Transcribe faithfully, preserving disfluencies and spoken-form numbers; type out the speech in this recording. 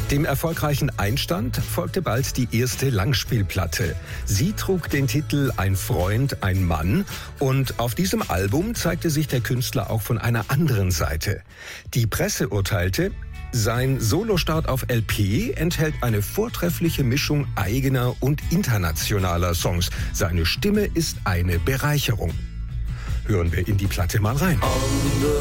Dem erfolgreichen Einstand folgte bald die erste Langspielplatte. Sie trug den Titel Ein Freund, ein Mann und auf diesem Album zeigte sich der Künstler auch von einer anderen Seite. Die Presse urteilte, sein Solostart auf L P enthält eine vortreffliche Mischung eigener und internationaler Songs. Seine Stimme ist eine Bereicherung. Hören wir in die Platte mal rein.